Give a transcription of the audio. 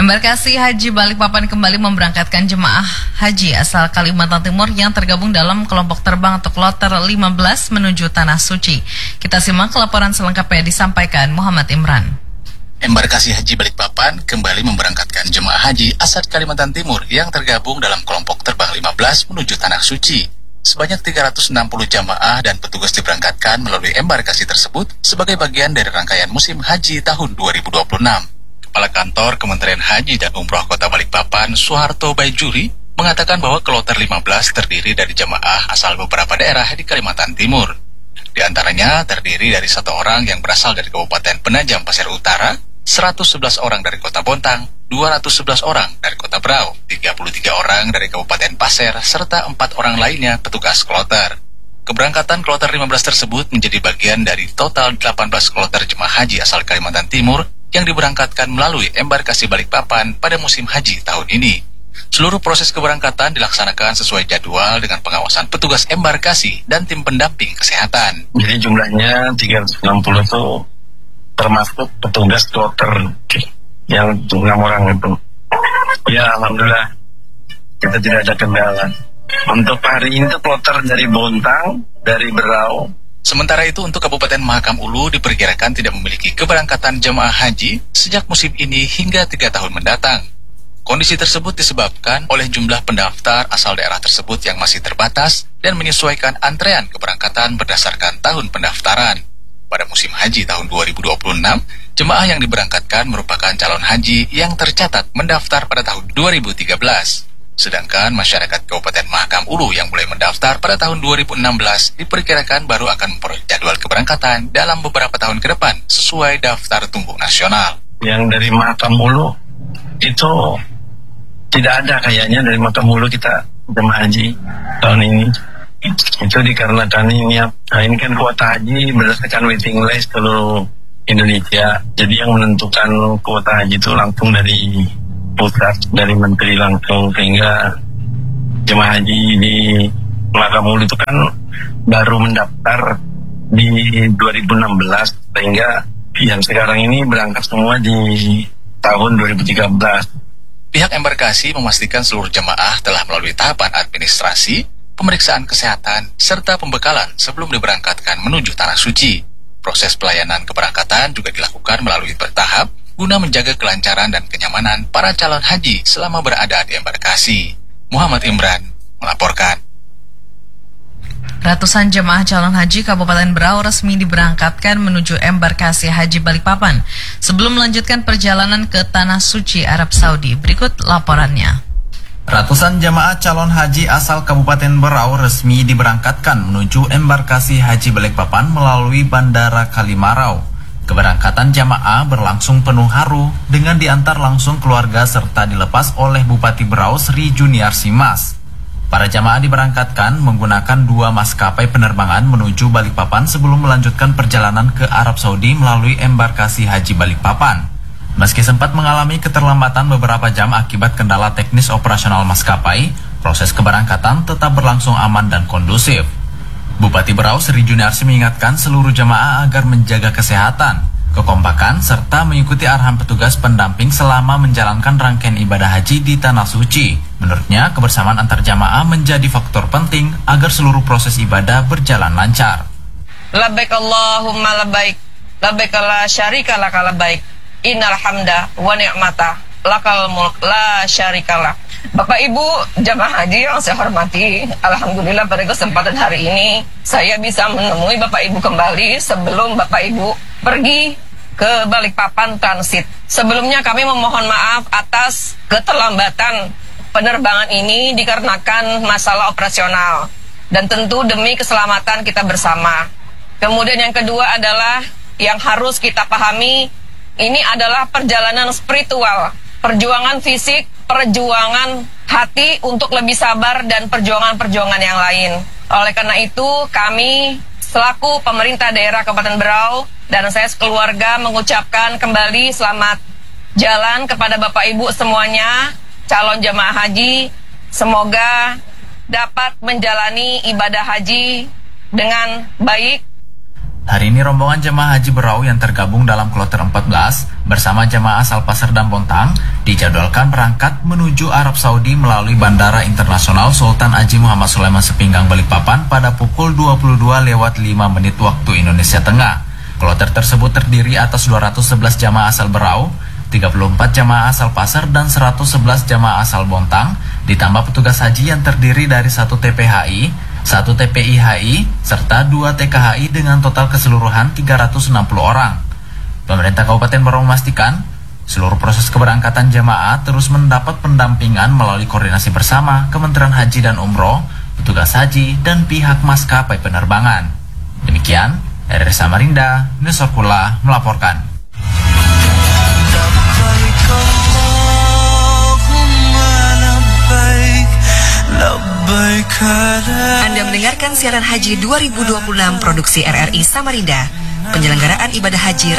Embarkasi Haji Balikpapan kembali memberangkatkan jemaah haji asal Kalimantan Timur yang tergabung dalam kelompok terbang atau kloter 15 menuju Tanah Suci. Kita simak laporan selengkapnya disampaikan Muhammad Imran. Embarkasi Haji Balikpapan kembali memberangkatkan jemaah haji asal Kalimantan Timur yang tergabung dalam kelompok terbang 15 menuju Tanah Suci. Sebanyak 360 jamaah dan petugas diberangkatkan melalui embarkasi tersebut sebagai bagian dari rangkaian musim haji tahun 2026. Kepala Kantor Kementerian Haji dan Umroh Kota Balikpapan, Soeharto Baijuri, mengatakan bahwa kloter 15 terdiri dari jamaah asal beberapa daerah di Kalimantan Timur. Di antaranya terdiri dari 1 orang yang berasal dari Kabupaten Penajam Pasir Utara, 111 orang dari Kota Bontang, 211 orang dari Kota Berau, 33 orang dari Kabupaten Pasir, serta 4 orang lainnya petugas kloter. Keberangkatan kloter 15 tersebut menjadi bagian dari total 18 kloter jemaah haji asal Kalimantan Timur yang diberangkatkan melalui embarkasi Balikpapan pada musim haji tahun ini. Seluruh proses keberangkatan dilaksanakan sesuai jadwal dengan pengawasan petugas embarkasi dan tim pendamping kesehatan. Jadi jumlahnya 360 itu termasuk petugas kloter yang 6 orang itu. Ya, alhamdulillah kita tidak ada kendala. Untuk hari ini itu kloter dari Bontang, dari Berau. Sementara itu untuk Kabupaten Mahakam Ulu diperkirakan tidak memiliki keberangkatan jemaah haji sejak musim ini hingga 3 tahun mendatang. Kondisi tersebut disebabkan oleh jumlah pendaftar asal daerah tersebut yang masih terbatas dan menyesuaikan antrean keberangkatan berdasarkan tahun pendaftaran. Pada musim haji tahun 2026, jemaah yang diberangkatkan merupakan calon haji yang tercatat mendaftar pada tahun 2013. Sedangkan masyarakat Kabupaten Mahakam Ulu yang mulai mendaftar pada tahun 2016 diperkirakan baru akan memperoleh jadwal keberangkatan dalam beberapa tahun ke depan sesuai daftar tunggu nasional. Yang dari Mahakam Ulu itu tidak ada kayaknya dari Mahakam Ulu kita jemaah haji tahun ini. Itu dikarenakan ini kan kuota haji berdasarkan waiting list seluruh Indonesia. Jadi yang menentukan kuota haji itu langsung dari pusat, dari menteri langsung, sehingga jemaah haji di Mahakam Ulu itu kan baru mendaftar di 2016, sehingga yang sekarang ini berangkat semua di tahun 2013. Pihak embarkasi memastikan seluruh jemaah telah melalui tahapan administrasi, pemeriksaan kesehatan, serta pembekalan sebelum diberangkatkan menuju Tanah Suci. Proses pelayanan keberangkatan juga dilakukan melalui bertahap guna menjaga kelancaran dan kenyamanan para calon haji selama berada di embarkasi. Muhammad Imran melaporkan. Ratusan jemaah calon haji Kabupaten Berau resmi diberangkatkan menuju embarkasi Haji Balikpapan sebelum melanjutkan perjalanan ke Tanah Suci Arab Saudi. Berikut laporannya. Ratusan jemaah calon haji asal Kabupaten Berau resmi diberangkatkan menuju embarkasi Haji Balikpapan melalui Bandara Kalimarau. Keberangkatan jamaah berlangsung penuh haru dengan diantar langsung keluarga serta dilepas oleh Bupati Berau Sri Juniarsi Mas. Para jamaah diberangkatkan menggunakan 2 maskapai penerbangan menuju Balikpapan sebelum melanjutkan perjalanan ke Arab Saudi melalui embarkasi Haji Balikpapan. Meski sempat mengalami keterlambatan beberapa jam akibat kendala teknis operasional maskapai, proses keberangkatan tetap berlangsung aman dan kondusif. Bupati Berau Sri Juniarsi mengingatkan seluruh jemaah agar menjaga kesehatan, kekompakan, serta mengikuti arahan petugas pendamping selama menjalankan rangkaian ibadah haji di Tanah Suci. Menurutnya, kebersamaan antar jamaah menjadi faktor penting agar seluruh proses ibadah berjalan lancar. Labbaik Allahumma labbaik, labbaik la syarika laka labbaik, innal hamda wa ni'mata lakal mulk la syarikalah. Bapak Ibu jamaah haji yang saya hormati, alhamdulillah pada kesempatan hari ini saya bisa menemui Bapak Ibu kembali sebelum Bapak Ibu pergi ke Balikpapan transit. Sebelumnya kami memohon maaf atas keterlambatan penerbangan ini dikarenakan masalah operasional dan tentu demi keselamatan kita bersama. Kemudian yang kedua adalah yang harus kita pahami, ini adalah perjalanan spiritual, perjuangan fisik, perjuangan hati untuk lebih sabar dan perjuangan-perjuangan yang lain. Oleh karena itu, kami selaku pemerintah daerah Kabupaten Berau dan saya sekeluarga mengucapkan kembali selamat jalan kepada Bapak Ibu semuanya, calon jamaah haji. Semoga dapat menjalani ibadah haji dengan baik. Hari ini rombongan jemaah haji Berau yang tergabung dalam kloter 14 bersama jamaah asal Pasar dan Bontang dijadwalkan berangkat menuju Arab Saudi melalui Bandara Internasional Sultan Haji Muhammad Sulaiman Sepinggang Balikpapan pada pukul 22:05 waktu Indonesia Tengah. Kloter tersebut terdiri atas 211 jamaah asal Berau, 34 jamaah asal Pasar dan 111 jamaah asal Bontang, ditambah petugas haji yang terdiri dari 1 TPHI, 1 TPIHI, serta 2 TKHI dengan total keseluruhan 360 orang. Pemerintah Kabupaten Berau memastikan seluruh proses keberangkatan jamaah terus mendapat pendampingan melalui koordinasi bersama Kementerian Haji dan Umroh, petugas haji, dan pihak maskapai penerbangan. Demikian, RRI Samarinda, News Circula melaporkan. Anda mendengarkan siaran Haji 2026 produksi RRI Samarinda. Penyelenggaraan ibadah haji